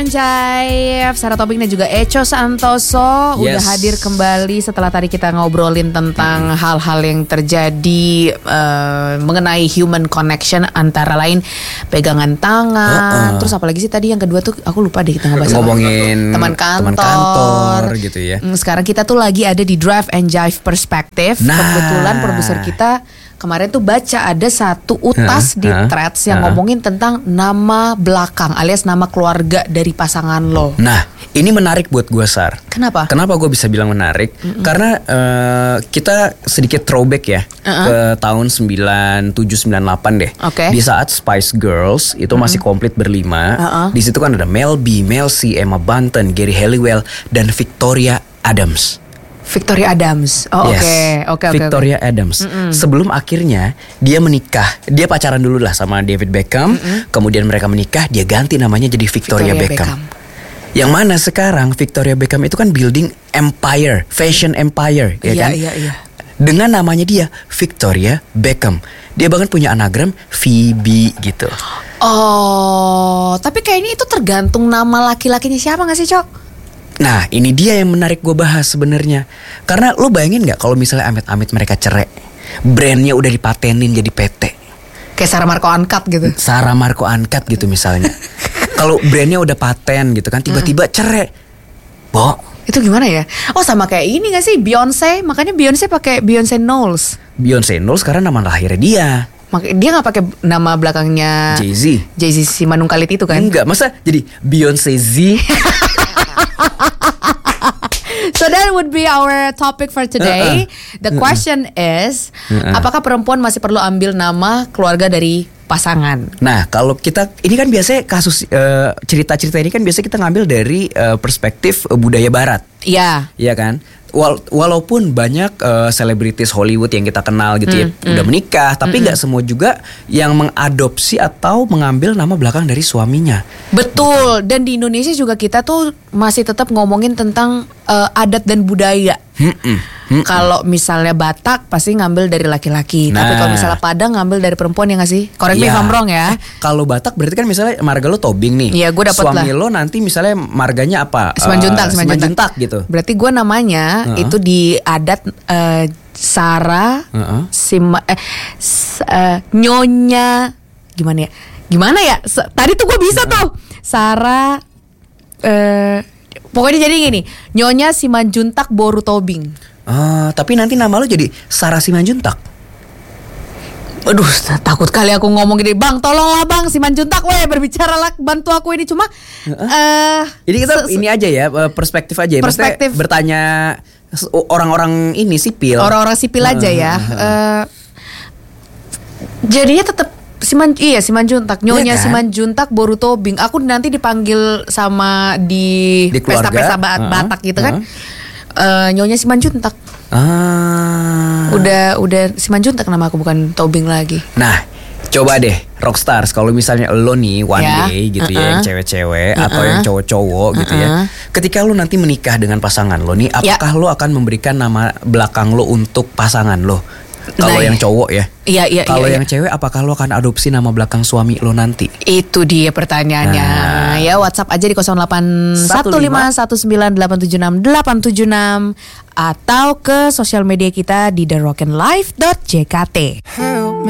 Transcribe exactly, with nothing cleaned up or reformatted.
and Jive, Sarah Tobing dan juga Echo Santoso Yes. udah hadir kembali setelah tadi kita ngobrolin tentang hmm. hal-hal yang terjadi uh, mengenai human connection, antara lain pegangan tangan. Uh-uh. Terus apalagi sih tadi yang kedua tuh aku lupa deh, kita ngebahas ngomongin teman kantor. teman kantor gitu ya. Sekarang kita tuh lagi ada di Drive and Jive Perspective. Nah. Kebetulan produser kita kemarin tuh baca ada satu utas huh? di huh? threads yang huh? ngomongin tentang nama belakang alias nama keluarga dari pasangan lo. Nah, ini menarik buat gue, Sar. Kenapa? Kenapa gue bisa bilang menarik? Mm-mm. Karena uh, kita sedikit throwback ya uh-uh. ke tahun sembilan tujuh sembilan delapan deh. Okay. Di saat Spice Girls itu mm-hmm. masih komplit berlima. Uh-uh. Di situ kan ada Mel B, Mel C, Emma Bunton, Gary Halliwell dan Victoria Adams. Victoria Adams. Oh oke, yes. oke okay, oke. Okay, Victoria okay. Adams. Mm-mm. Sebelum akhirnya dia menikah, dia pacaran dulu lah sama David Beckham. Mm-mm. Kemudian mereka menikah, dia ganti namanya jadi Victoria, Victoria Beckham. Beckham. Yang mana sekarang Victoria Beckham itu kan building empire, fashion empire, ya iya, kan? Iya iya. Dengan namanya dia Victoria Beckham. Dia bahkan punya anagram V B gitu. Oh, tapi kayaknya itu tergantung nama laki-lakinya siapa nggak sih, Cok? Nah, ini dia yang menarik gue bahas sebenarnya. Karena lo bayangin nggak kalau misalnya amit-amit mereka cerai, brandnya udah dipatenin jadi P T. Kayak Sarah Marco Uncut gitu. Sarah Marco Uncut gitu misalnya. Kalau brandnya udah paten gitu kan, tiba-tiba cerai, Bo. Itu gimana ya? Oh, sama kayak ini nggak sih, Beyonce? Makanya Beyonce pakai Beyonce Knowles. Beyonce Knowles karena nama lahirnya dia. Mak- dia nggak pakai nama belakangnya Jay-Z. Jay-Z si Manung Kalit itu kan? Enggak, masa jadi Beyonce Z? So that would be our topic for today. Uh-uh. The question uh-uh. is, uh-uh. apakah perempuan masih perlu ambil nama keluarga dari pasangan? Nah, kalau kita ini kan biasanya kasus uh, cerita-cerita ini kan biasanya kita ngambil dari uh, perspektif uh, budaya barat. Iya. Iya kan? Wal- walaupun banyak selebritis uh, Hollywood yang kita kenal gitu ya mm, udah menikah, tapi nggak mm, mm. semua juga yang mengadopsi atau mengambil nama belakang dari suaminya. Betul. Dan di Indonesia juga kita tuh masih tetap ngomongin tentang uh, adat dan budaya. Mm-mm. Mm-mm. Kalau misalnya Batak pasti ngambil dari laki-laki, nah. tapi kalau misalnya Padang ngambil dari perempuan, ya nggak sih? Correct me if I'm wrong ya. Eh, kalau Batak berarti kan misalnya marga lo Tobing nih. Iya, gue dapet Suami lah. lo nanti misalnya marganya apa? Simanjuntak, uh, Simanjuntak gitu. Berarti gue namanya uh-uh. itu di adat uh, Sarah, uh-uh. Sima, eh, s- uh, Nyonya, gimana ya? Gimana ya? S- tadi tuh gue bisa uh-uh. tuh Sarah. Uh, pokoknya jadi gini, Nyonya Simanjuntak Boru Tobing. Uh, tapi nanti nama lo jadi Sarah Simanjuntak. Aduh, takut kali aku ngomong gini. Bang, tolonglah bang, Simanjuntak, weh berbicara lah, bantu aku ini. Cuma uh-uh. uh, Jadi kita se- ini aja ya, perspektif aja ya. Perspektif. Maksudnya bertanya orang-orang ini sipil. Orang-orang sipil aja uh, ya uh, uh, jadinya tetap Siman, iya Simanjuntak, Nyonya ya kan? Simanjuntak Boru Tobing. Aku nanti dipanggil sama di, di pesta-pesta Batak uh-huh. gitu kan uh-huh. uh, Nyonya Simanjuntak. Ah. Udah udah Simanjuntak nama aku, bukan Tobing lagi. Nah, coba deh Rockstars, kalau misalnya lo nih one ya. day gitu uh-uh. ya, yang cewek-cewek uh-uh. atau yang cowok-cowok uh-uh. gitu ya. Ketika lo nanti menikah dengan pasangan lo nih, apakah ya. lo akan memberikan nama belakang lo untuk pasangan lo? Kalau nah, yang cowok ya. Iya iya. Kalau iya, yang iya. cewek, apakah lo akan adopsi nama belakang suami lo nanti? Itu dia pertanyaannya. Nah. Ya WhatsApp aja di nol delapan satu lima satu sembilan delapan tujuh enam delapan tujuh enam atau ke sosial media kita di the rock and life dot j k t.